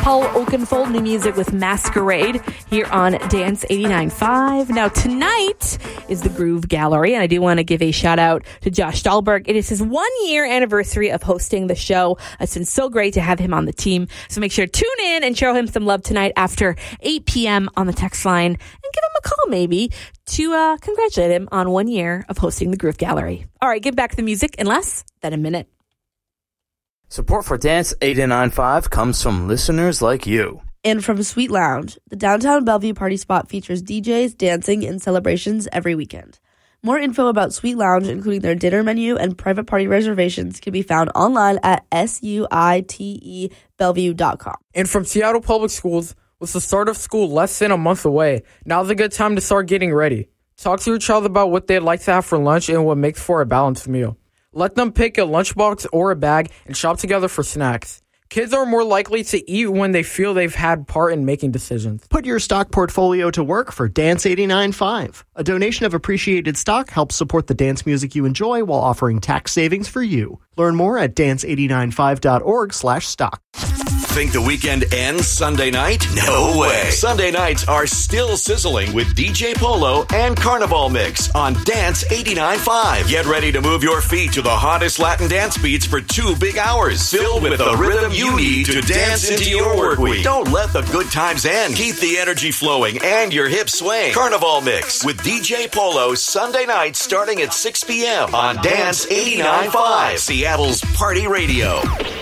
Paul Oakenfold, new music with Masquerade here on Dance 89.5. Now, tonight is the Groove Gallery, and I do want to give a shout out to Josh Dahlberg. It is his 1-year anniversary of hosting the show. It's been so great to have him on the team. So make sure to tune in and show him some love tonight after 8 p.m. on the text line, and give him a call maybe to congratulate him on 1 year of hosting the Groove Gallery. All right, give back the music in less than a minute. Support for Dance 89.5 comes from listeners like you. And from Sweet Lounge, the downtown Bellevue party spot features DJs, dancing, and celebrations every weekend. More info about Sweet Lounge, including their dinner menu and private party reservations, can be found online at suitebellevue.com. And from Seattle Public Schools, with the start of school less than a month away, now's a good time to start getting ready. Talk to your child about what they'd like to have for lunch and what makes for a balanced meal. Let them pick a lunchbox or a bag and shop together for snacks. Kids are more likely to eat when they feel they've had part in making decisions. Put your stock portfolio to work for Dance 89.5. A donation of appreciated stock helps support the dance music you enjoy while offering tax savings for you. Learn more at dance895.org/stock. Think the weekend ends Sunday night? No way. Sunday nights are still sizzling with DJ Polo and Carnival Mix on Dance 89.5. Get ready to move your feet to the hottest Latin dance beats for 2 big hours, filled with the rhythm you need to dance into your work week. Don't let the good times end. Keep the energy flowing and your hips swaying. Carnival Mix with DJ Polo Sunday night starting at 6 p.m. on Dance 89.5, Seattle's Party Radio.